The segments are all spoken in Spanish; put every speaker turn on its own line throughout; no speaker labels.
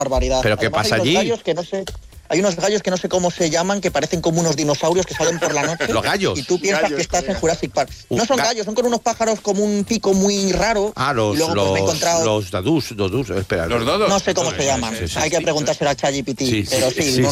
barbaridad.
¿Pero qué pasa allí?
Hay unos gallos que no sé cómo se llaman, que parecen como unos dinosaurios que salen por la noche.
¿Los gallos?
Y tú piensas que estás en Jurassic Park. No son gallos, son con unos pájaros como un pico muy raro.
Los dadús, espera.
Los dodos.
No sé cómo se llaman. Hay que preguntárselo a ChatGPT. Pero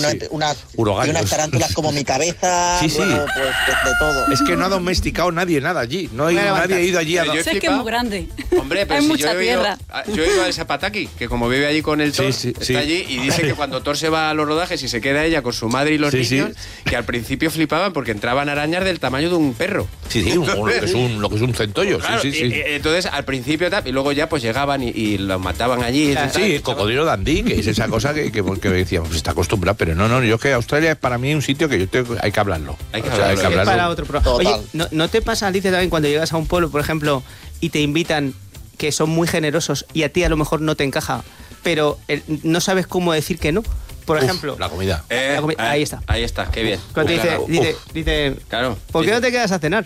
unas tarántulas como mi cabeza.
Sí.
Luego, pues, de todo.
Es que no ha domesticado nadie nada allí. Nadie ha ido allí a...
Sé que es muy grande.
Hombre, pero
hay
si
mucha tierra.
Yo he ido al Zapataki, que como vive allí con el Thor, está allí y dice que cuando Thor se va a los rodajes y se queda ella con su madre y los niños, que al principio flipaban porque entraban arañas del tamaño de un perro.
Lo que es un centollo.
Claro, entonces al principio y luego ya pues llegaban y los mataban allí.
El cocodrilo Dundee, que es esa cosa que decíamos, está acostumbrado, pero no, yo que Australia es para mí un sitio que hay que hablarlo.
Hay que hablarlo.
Para otro programa. Oye, ¿no te pasa, Alicia, también cuando llegas a un pueblo, por ejemplo, y te invitan, que son muy generosos y a ti a lo mejor no te encaja, pero no sabes cómo decir que no? Por ejemplo,
la comida.
Ahí está.
Ahí está, qué bien.
Cuando dice,
claro,
¿por qué no te quedas a cenar?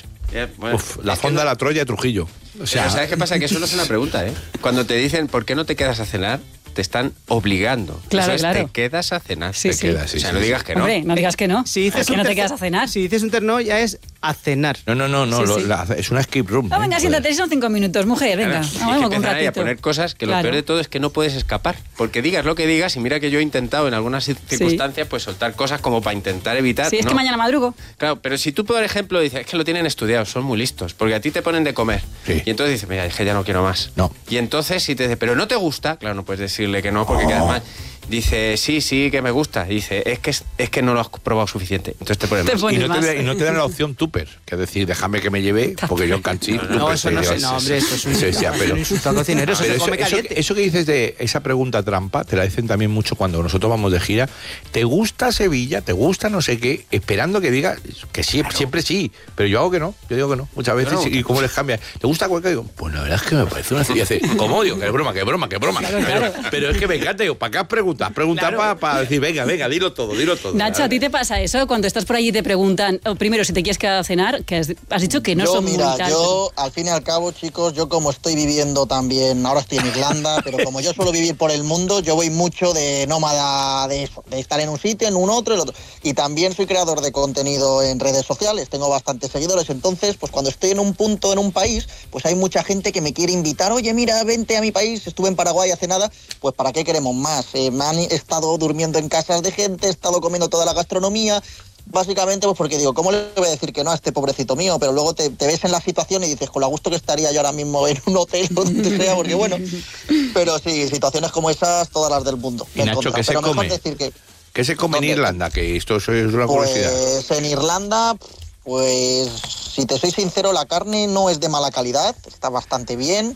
La fonda, la Troya, Trujillo.
O sea, ¿sabes qué pasa? Que eso no es una pregunta, ¿eh? Cuando te dicen, ¿por qué no te quedas a cenar? Te están obligando.
Claro.
Te quedas a cenar.
Quedas,
o sea, no digas que no.
Hombre, no digas que no.
Si dices
que no te quedas a cenar.
Si dices un terno, ya es a cenar.
No, es una escape room.
Venga, siéntate, son 5 minutos, mujer, venga.
Vamos a empezar a poner cosas que lo peor de todo es que no puedes escapar. Porque digas lo que digas, y mira que yo he intentado en algunas circunstancias pues soltar cosas como para intentar evitar.
Sí, es que mañana madrugo.
Claro, pero si tú, por ejemplo, dices, es que lo tienen estudiado, son muy listos, porque a ti te ponen de comer.
Sí.
Y entonces dices, mira, es que ya no quiero más.
No.
Y entonces si te dice, pero no te gusta, claro, no puedes decirle que no porque quedas mal. Dice, sí, que me gusta. Dice, es que no lo has probado suficiente. Entonces te pones más.
Y no te dan la opción tupper, que es decir, déjame que me lleve, porque yo canchí.
No, eso no sé, no, hombre, esto es un insulto al cocinero, eso se come caliente.
Eso que dices de esa pregunta trampa, te la dicen también mucho cuando nosotros vamos de gira. ¿Te gusta Sevilla? ¿Te gusta no sé qué? Esperando que diga que sí, siempre sí, pero yo hago que no, muchas veces, y cómo les cambia. ¿Te gusta cualquier? Digo, pues la verdad es que me parece una serie. ¿Cómo? Digo, que es broma. Claro. Pero es que me encanta, digo, ¿para qué has preguntado? Para decir, venga, dilo todo.
Nacho, ¿a ti te pasa eso? Cuando estás por allí te preguntan, primero, si te quieres quedar a cenar, que has dicho que no son muy tal.
Yo, al fin y al cabo, chicos, yo como estoy viviendo también, ahora estoy en Irlanda, pero como yo suelo vivir por el mundo, yo voy mucho de nómada de eso, de estar en un sitio, en un otro, el otro. Y también soy creador de contenido en redes sociales, tengo bastantes seguidores, entonces, pues cuando estoy en un punto, en un país, pues hay mucha gente que me quiere invitar, oye, mira, vente a mi país, estuve en Paraguay hace nada, pues ¿para qué queremos más? Me han estado durmiendo en casas de gente, he estado comiendo toda la gastronomía, básicamente pues porque digo, ¿cómo le voy a decir que no a este pobrecito mío? Pero luego te ves en la situación y dices, con lo gusto que estaría yo ahora mismo en un hotel o donde sea, porque bueno, pero sí, situaciones como esas, todas las del mundo.
Y Nacho, ¿qué se come? ¿Qué se come en Irlanda? Que esto es una curiosidad.
Pues en Irlanda, pues si te soy sincero, la carne no es de mala calidad, está bastante bien.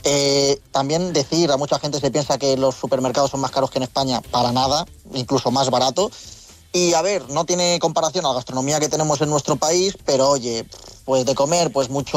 También decir, a mucha gente se piensa que los supermercados son más caros que en España, para nada, incluso más barato. Y a ver, no tiene comparación a la gastronomía que tenemos en nuestro país, pero oye, pues de comer, pues mucho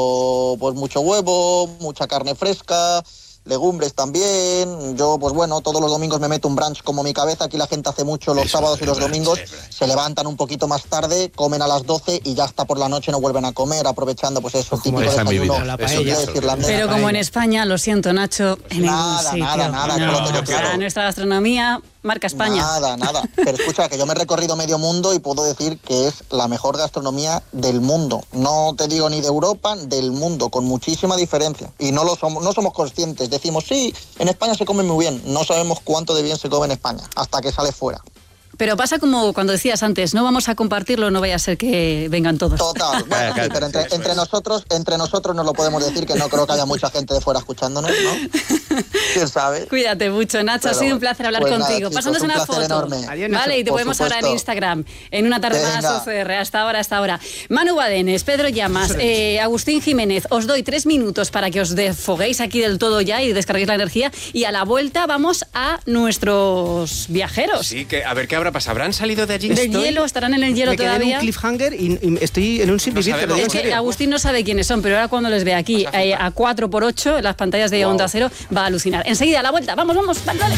huevo, mucha carne fresca, legumbres también. Yo, pues bueno, todos los domingos me meto un brunch como mi cabeza. Aquí la gente hace mucho los sábados y los domingos. Se levantan un poquito más tarde, comen a las 12 y ya hasta por la noche no vuelven a comer, aprovechando pues eso, típico desayuno irlandés.
Pero como en España, lo siento, Nacho, en
nada,
nuestra gastronomía marca España.
Nada. Pero escucha, que yo me he recorrido medio mundo y puedo decir que es la mejor gastronomía del mundo. No te digo ni de Europa, del mundo, con muchísima diferencia. Y no somos conscientes. Decimos, sí, en España se come muy bien. No sabemos cuánto de bien se come en España, hasta que sale fuera.
Pero pasa como cuando decías antes, no vamos a compartirlo, no vaya a ser que vengan todos.
Total, bueno, sí, pero entre nosotros nos lo podemos decir, que no creo que haya mucha gente de fuera escuchándonos, ¿no? ¿Quién sabe?
Cuídate mucho, Nacho, ha sido un placer hablar contigo.
Chicos,
Pasándonos una foto.
Enorme.
Adiós, vale, y te podemos ahora en Instagram, en una tarde más OCR, hasta ahora. Manu Badenes, Pedro Llamas, Agustín Jiménez, os doy 3 minutos para que os desfoguéis aquí del todo ya y descarguéis la energía, y a la vuelta vamos a nuestros viajeros.
Sí, que a ver qué habrá pasado. ¿Habrán salido de allí?
Del hielo, estarán en el hielo todavía.
Me quedé en un cliffhanger y estoy en un sin vivir.
Es que Agustín no sabe quiénes son, pero ahora cuando les ve aquí a 4x8 en las pantallas de Onda Cero va a alucinar. Enseguida, a la vuelta. Vamos, dale.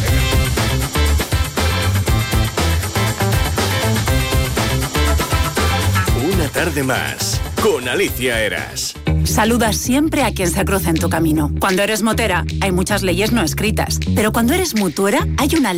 Una tarde más con Alicia Eras.
Saluda siempre a quien se cruza en tu camino. Cuando eres motera, hay muchas leyes no escritas, pero cuando eres mutuera, hay una